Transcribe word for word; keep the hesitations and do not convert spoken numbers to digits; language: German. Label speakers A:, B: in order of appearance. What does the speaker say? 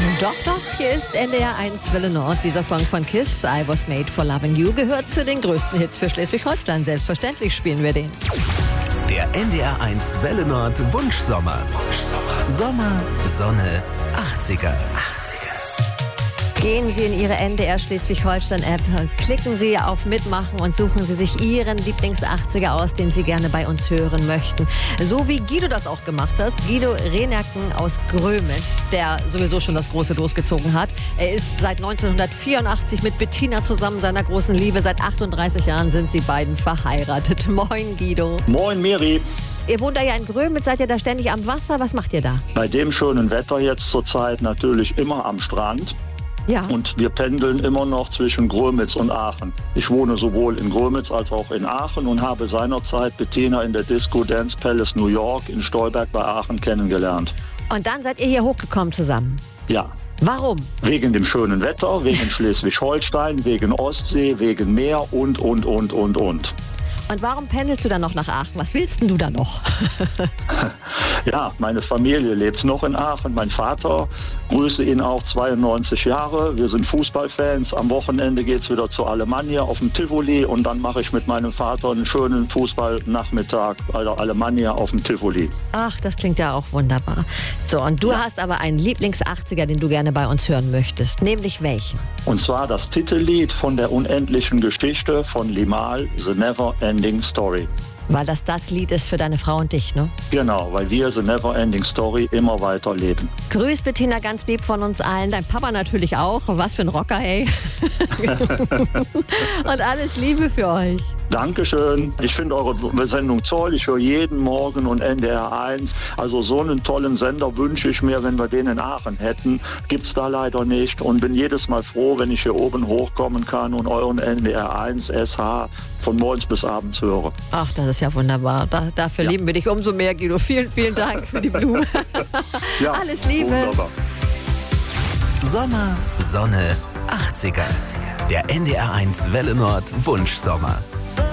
A: Doch, doch, hier ist N D R eins Welle Nord. Dieser Song von Kiss, I Was Made for Loving You, gehört zu den größten Hits für Schleswig-Holstein. Selbstverständlich spielen wir den.
B: Der N D R eins Welle Nord Wunschsommer. Wunschsommer. Sommer, Sonne, achtziger. achtziger.
A: Gehen Sie in Ihre N D R Schleswig-Holstein-App, klicken Sie auf Mitmachen und suchen Sie sich Ihren Lieblings-achtziger aus, den Sie gerne bei uns hören möchten. So wie Guido das auch gemacht hat. Guido Renerken aus Grömitz, der sowieso schon das große losgezogen hat. Er ist seit neunzehnhundertvierundachtzig mit Bettina zusammen, seiner großen Liebe. Seit achtunddreißig Jahren sind sie beiden verheiratet. Moin, Guido.
C: Moin, Miri.
A: Ihr wohnt da ja in Grömitz, seid ihr da ständig am Wasser? Was macht ihr da?
C: Bei dem schönen Wetter jetzt zurzeit natürlich immer am Strand.
A: Ja.
C: Und wir pendeln immer noch zwischen Grömitz und Aachen. Ich wohne sowohl in Grömitz als auch in Aachen und habe seinerzeit Bettina in der Disco Dance Palace New York in Stolberg bei Aachen kennengelernt.
A: Und dann seid ihr hier hochgekommen zusammen?
C: Ja.
A: Warum?
C: Wegen dem schönen Wetter, wegen Schleswig-Holstein, wegen Ostsee, wegen Meer und, und, und, und, und.
A: Und warum pendelst du dann noch nach Aachen? Was willst denn du da noch?
C: Ja, meine Familie lebt noch in Aachen. Mein Vater, grüße ihn auch, zweiundneunzig Jahre. Wir sind Fußballfans. Am Wochenende geht's wieder zur Alemannia auf dem Tivoli und dann mache ich mit meinem Vater einen schönen Fußballnachmittag bei der Alemannia auf dem Tivoli.
A: Ach, das klingt ja auch wunderbar. So, und du
C: Ja.
A: hast aber einen Lieblings-achtziger, den du gerne bei uns hören möchtest. Nämlich welchen?
C: Und zwar das Titellied von der unendlichen Geschichte von Limahl, The Never Ending Story.
A: Weil das das Lied ist für deine Frau und dich, ne?
C: Genau, weil wir The Never Ending Story immer weiter leben.
A: Grüß Bettina ganz lieb von uns allen. Dein Papa natürlich auch. Was für ein Rocker, ey. Und alles Liebe für euch.
C: Dankeschön. Ich finde eure Sendung toll. Ich höre jeden Morgen und N D R eins. Also so einen tollen Sender wünsche ich mir, wenn wir den in Aachen hätten. Gibt's da leider nicht. Und bin jedes Mal froh, wenn ich hier oben hochkommen kann und euren N D R eins S H von morgens bis abends höre.
A: Ach, das ist ja wunderbar. Da, dafür
C: Ja.
A: lieben wir dich umso mehr, Guido. Vielen, vielen Dank für die Blume.
C: Ja,
A: Alles Liebe.
C: wunderbar.
B: Sommer, Sonne, achtziger. Der N D R eins Welle Nord Wunschsommer.